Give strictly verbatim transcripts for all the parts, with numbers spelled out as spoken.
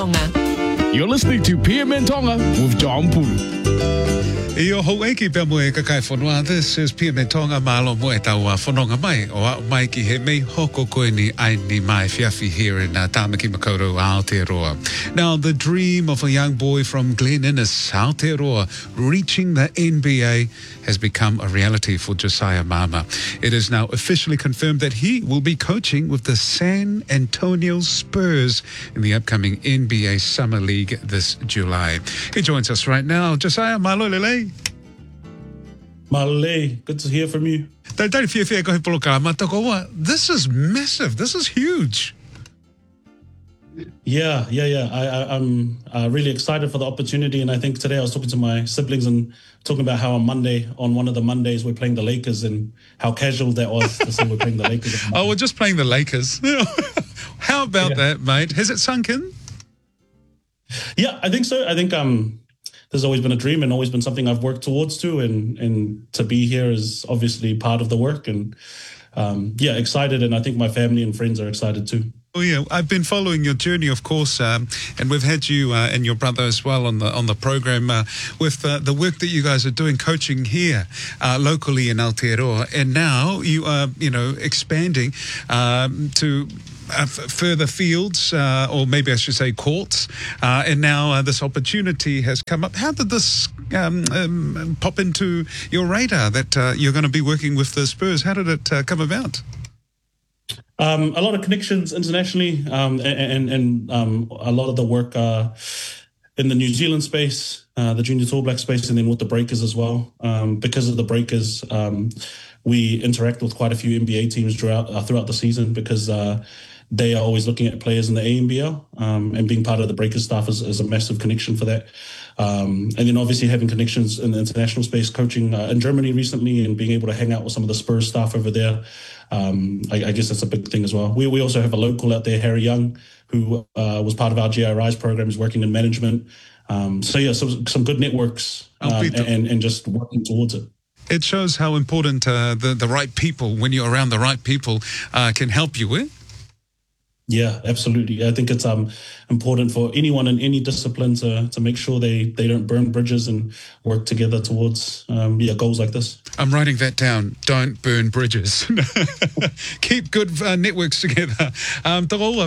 Tonga. You're listening to P M N Tonga with John Pulu. Io hoi ki pia moe kakai whanua. This is P M N Tonga malo moe tau whanonga mai. O au mai ki he mei hoko koe ni ai ni mai fiafi here in uh, Tāmaki Makaurau, Aotearoa. Now, the dream of a young boy from Glen Innes, Aotearoa, reaching the N B A has become a reality for Josiah Mama. It is now officially confirmed that he will be coaching with the San Antonio Spurs in the upcoming N B A Summer League this July. He joins us right now. Josiah, malo lele. Malay, good to hear from you. This is massive. This is huge. Yeah, yeah, yeah. I, I, I'm uh, really excited for the opportunity. And I think today I was talking to my siblings and talking about how on Monday, on one of the Mondays, we're playing the Lakers and how casual that was to say we're playing the Lakers. Oh, we're just playing the Lakers. How about yeah. that, mate? Has it sunk in? Yeah, I think so. I think um, there's always been a dream and always been something I've worked towards too. And, and to be here is obviously part of the work. And um, yeah, excited. And I think my family and friends are excited too. Oh yeah, I've been following your journey, of course, um, and we've had you uh, and your brother as well on the on the program uh, with uh, the work that you guys are doing, coaching here uh, locally in Aotearoa, and now you are, you know, expanding um, to uh, f- further fields, uh, or maybe I should say courts, uh, and now uh, this opportunity has come up. How did this um, um, pop into your radar that uh, you're going to be working with the Spurs? How did it uh, come about? Um, a lot of connections internationally, um, and, and, and um, a lot of the work uh, in the New Zealand space, uh, the Junior Tall Black space, and then with the Breakers as well. Um, because of the Breakers, um, we interact with quite a few N B A teams throughout uh, throughout the season because uh, they are always looking at players in the A N B L, um, and being part of the Breakers staff is, is a massive connection for that. Um, and then obviously having connections in the international space, coaching uh, in Germany recently and being able to hang out with some of the Spurs staff over there. Um, I, I guess that's a big thing as well. We we also have a local out there, Harry Young, who uh, was part of our G I Rise program, is working in management. Um, so yeah, some, some good networks um, and, and just working towards it. It shows how important uh, the, the right people, when you're around the right people, uh, can help you with. Yeah, absolutely. I think it's um important for anyone in any discipline to to make sure they, they don't burn bridges and work together towards um, yeah goals like this. I'm writing that down. Don't burn bridges. Keep good uh, networks together. Um, yeah.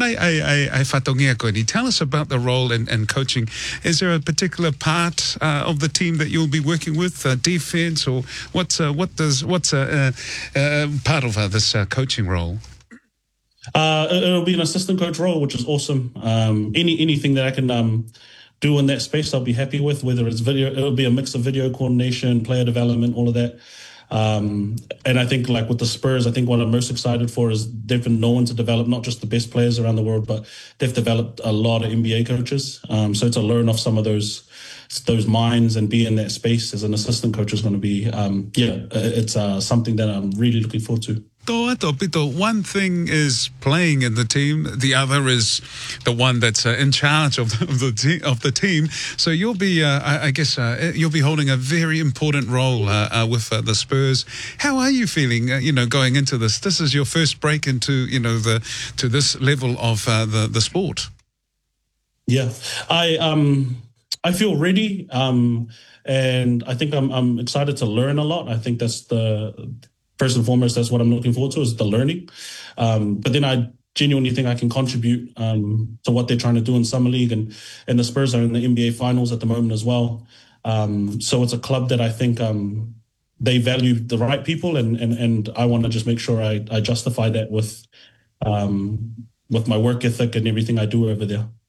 Tell us about the role in, in coaching. Is there a particular part uh, of the team that you'll be working with, uh, defense, or what's uh, what does what's uh, uh, uh, part of uh, this uh, coaching role? Uh, it'll be an assistant coach role, which is awesome. Um, any anything that I can um, do in that space, I'll be happy with. Whether it's video, it'll be a mix of video coordination, player development, all of that. Um, and I think, like with the Spurs, I think what I'm most excited for is they've been known to develop not just the best players around the world, but they've developed a lot of N B A coaches. Um, so to learn off some of those those minds and be in that space as an assistant coach is going to be, um, yeah, it's uh, something that I'm really looking forward to. One thing is playing in the team, the other is the one that's uh, in charge of, of the te- of the team. So you'll be, uh, I, I guess, uh, you'll be holding a very important role uh, uh, with uh, the Spurs. How are you feeling? Uh, you know, going into this, this is your first break into, you know, the to this level of uh, the the sport. Yeah, I um I feel ready, um, and I think I'm I'm excited to learn a lot. I think that's the First and foremost, that's what I'm looking forward to, is the learning. Um, but then I genuinely think I can contribute um, to what they're trying to do in Summer League. And, and the Spurs are in the N B A Finals at the moment as well. Um, so it's a club that I think um, they value the right people. And, and, and I want to just make sure I, I justify that with, um, with my work ethic and everything I do over there.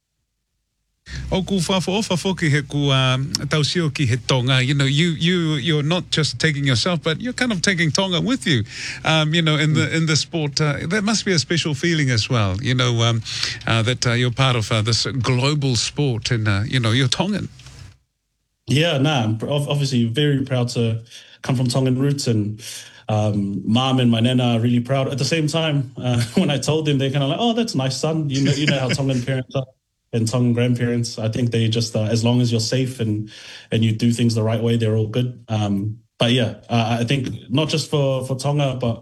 O ku whawhawha whoki he ku tausio ki he Tonga. You know, you you you're not just taking yourself, but you're kind of taking Tonga with you. Um, you know, in the in the sport, uh, that must be a special feeling as well. You know, um, uh, that uh, you're part of uh, this global sport, and uh, you know, you're Tongan. Yeah, nah, I'm obviously very proud to come from Tongan roots, and um, mom and my nana are really proud. At the same time, uh, when I told them, they're kind of like, "Oh, that's nice, son. You know, you know how Tongan parents are." And Tongan grandparents, I think they just, uh, as long as you're safe and and you do things the right way, they're all good. Um, but yeah, uh, I think not just for, for Tonga, but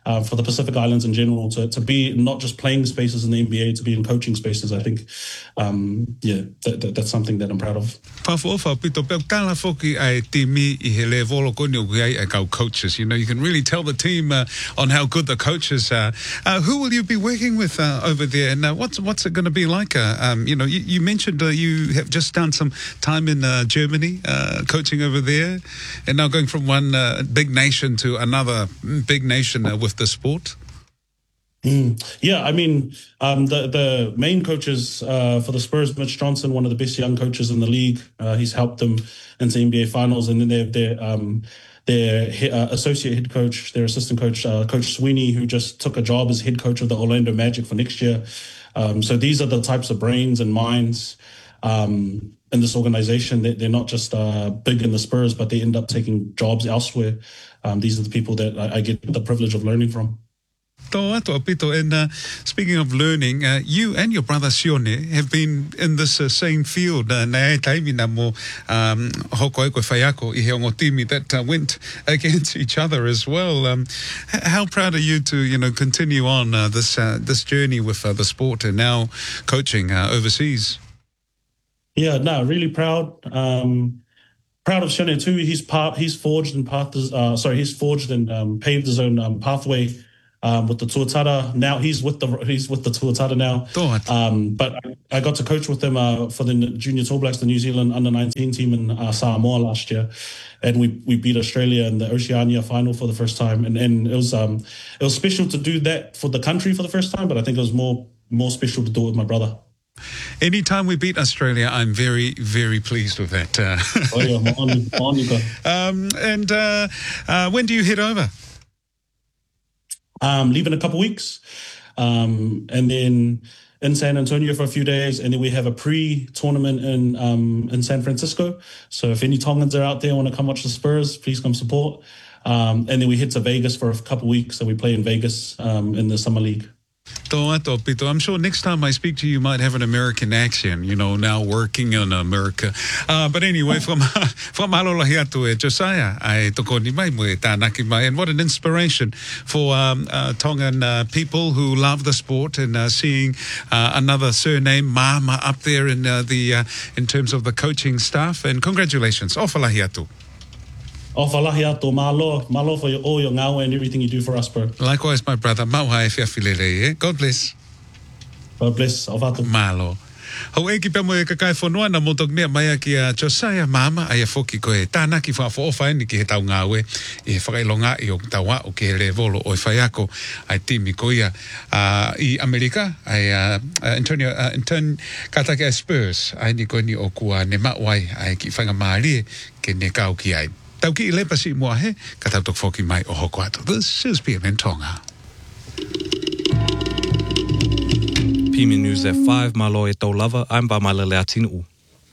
uh, for the Pacific Islands in general, to, to be not just playing spaces in the N B A, to be in coaching spaces. I think, um, yeah, that, that, that's something that I'm proud of. Whawhawha pito peo tala foki ai timi I he le volo koni o ai ai kau coaches. You know, you can really tell the team uh, on how good the coaches are. Uh, who will you be working with uh, over there? And uh, what's what's it going to be like? Uh, um, you know, you, you mentioned uh, you have just done some time in uh, Germany, uh, coaching over there, and now going from one uh, big nation to another big nation uh, with the sport. Mm. Yeah, I mean, um, the the main coaches uh, for the Spurs, Mitch Johnson, one of the best young coaches in the league. Uh, he's helped them into N B A finals, and then they have their um, their uh, associate head coach, their assistant coach, uh, Coach Sweeney, who just took a job as head coach of the Orlando Magic for next year. Um, so these are the types of brains and minds um, in this organization. They, they're not just uh, big in the Spurs, but they end up taking jobs elsewhere. Um, these are the people that I, I get the privilege of learning from. Tō ato Pito, and uh, speaking of learning, uh, you and your brother Sione have been in this uh, same field. Uh, Nei taimina mo um, hoko e koe whaiako I he ongo timi that uh, went against each other as well. Um, how proud are you to, you know, continue on uh, this uh, this journey with uh, the sport and now coaching uh, overseas? Yeah, no, really proud. Um, proud of Sione too. He's part. He's forged and path. Uh, sorry, he's forged and um, paved his own um, pathway. Um, with the Tuatara. Now he's with the he's with the Tuatara now. Um, but I, I got to coach with them uh, for the Junior All Blacks, the New Zealand under nineteen team in uh, Samoa last year, and we we beat Australia in the Oceania final for the first time. And, and it was um it was special to do that for the country for the first time, but I think it was more more special to do it with my brother. Anytime we beat Australia, I'm very, very pleased with that. Uh, oh, yeah, on, on um, and uh, uh, when do you head over? Um, leave in a couple weeks, um, and then in San Antonio for a few days, and then we have a pre-tournament in um, in San Francisco. So if any Tongans are out there want to come watch the Spurs, please come support. Um, and then we head to Vegas for a couple weeks, so we play in Vegas um, in the Summer League. Tō ato, Pito. I'm sure next time I speak to you, you might have an American accent, you know, now working in America. Uh, but anyway, from from Alolahi atu e Josiah, ai toko ni mai mo e tānaki mai. And what an inspiration for um, uh, Tongan uh, people who love the sport and uh, seeing uh, another surname, Mama, up there in uh, the uh, in terms of the coaching staff. And congratulations. Ofalahi atu. O whalahi ato, malo, malo for all your ngawe and everything you do for us, bro. Likewise, my brother. Mauha e whiawhilere, eh? God bless. God bless. O whatu. Malo. Hau e ki pia mo e kakai whanua na motok mea mai ki a Josiah Mama ai a whoki koe tāna ki whawhawhai ni ki he tau ngāwe I he whakailonga I o taua o ki he le volo o i whaiako ai timi koia uh, I Amerika ai uh, Antonio uh, intern katake ai Spurs ai ni koe ni o kua ne mawai ai ki whanga maarie ke ne kau ki ai. Tau ki I le pasi mua he ka tau tok whoki mai o hoko ato. This is P M N Tonga. P M N News at five, malo e tau lava, I'm Bamalele Atinu.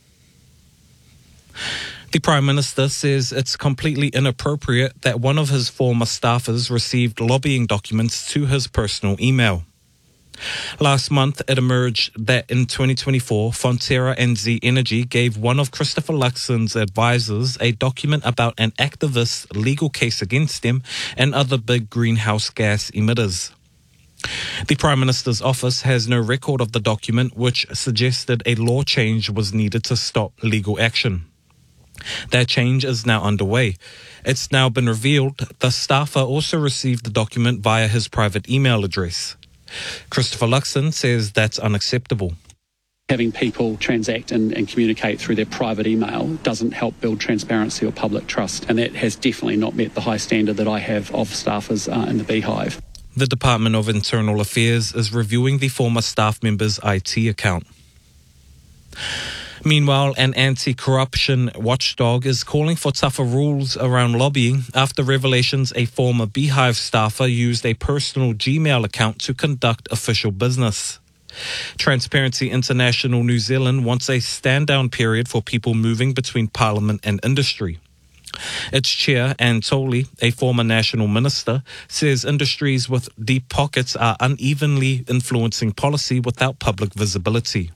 The Prime Minister says it's completely inappropriate that one of his former staffers received lobbying documents to his personal email. Last month, it emerged that in twenty twenty-four, Fonterra N Z Energy gave one of Christopher Luxon's advisors a document about an activist's legal case against him and other big greenhouse gas emitters. The Prime Minister's office has no record of the document, which suggested a law change was needed to stop legal action. That change is now underway. It's now been revealed the staffer also received the document via his private email address. Christopher Luxon says that's unacceptable. Having people transact and, and communicate through their private email doesn't help build transparency or public trust, and that has definitely not met the high standard that I have of staffers uh, in the Beehive. The Department of Internal Affairs is reviewing the former staff member's I T account. Meanwhile, an anti-corruption watchdog is calling for tougher rules around lobbying after revelations a former Beehive staffer used a personal Gmail account to conduct official business. Transparency International New Zealand wants a stand-down period for people moving between Parliament and industry. Its chair, Anne Tolley, a former national minister, says industries with deep pockets are unevenly influencing policy without public visibility.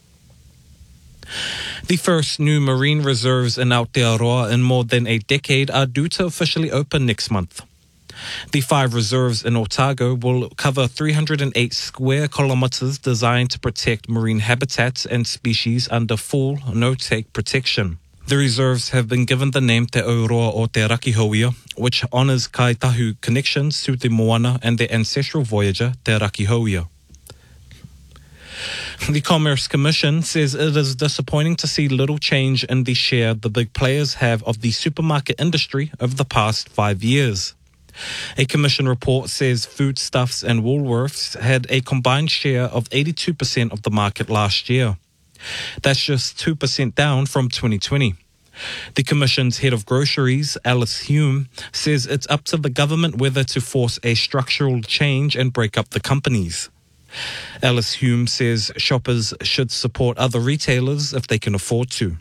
The first new marine reserves in Aotearoa in more than a decade are due to officially open next month. The five reserves in Otago will cover three hundred eight square kilometres designed to protect marine habitats and species under full no-take protection. The reserves have been given the name Te Auroa o Te Rakihauia, which honours Kaitahu connections to the moana and their ancestral voyager, Te Rakihauia. The Commerce Commission says it is disappointing to see little change in the share the big players have of the supermarket industry over the past five years. A Commission report says Foodstuffs and Woolworths had a combined share of eighty-two percent of the market last year. That's just two percent down from twenty twenty. The Commission's head of groceries, Alice Hume, says it's up to the government whether to force a structural change and break up the companies. Alice Hume says shoppers should support other retailers if they can afford to.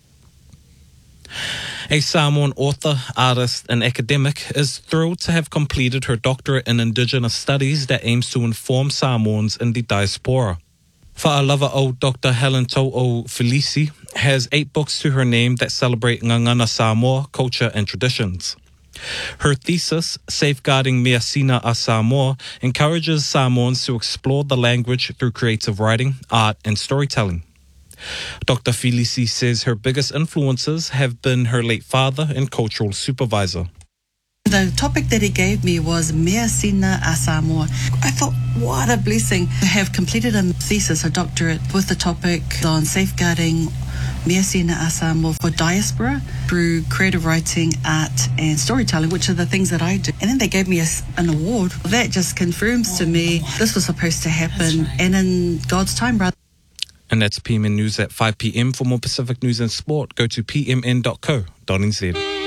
A Samoan author, artist and academic is thrilled to have completed her doctorate in Indigenous Studies that aims to inform Samoans in the diaspora. Fa'alava Doctor Helen To'o Felici has eight books to her name that celebrate Ngangana Samoa culture and traditions. Her thesis, Safeguarding Measina a Samoa, encourages Samoans to explore the language through creative writing, art and storytelling. Doctor Felici says her biggest influences have been her late father and cultural supervisor. The topic that he gave me was Measina a Samoa. I thought, what a blessing to have completed a thesis, a doctorate, with the topic on safeguarding Measina a Samoa for diaspora through creative writing, art and storytelling, which are the things that I do. And then they gave me a, an award. That just confirms to me this was supposed to happen and in God's time, brother. And that's P M N News at five p.m. For more Pacific news and sport, go to p m n dot co dot n z.